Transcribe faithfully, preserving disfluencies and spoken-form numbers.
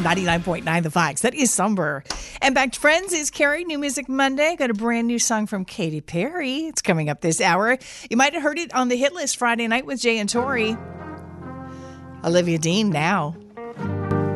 ninety-nine point nine The Fox. That is somber. And back to Friends is Carrie. New Music Monday. Got a brand new song from Katy Perry. It's coming up this hour. You might have heard it on the hit list Friday night with Jay and Tori. Olivia Dean now.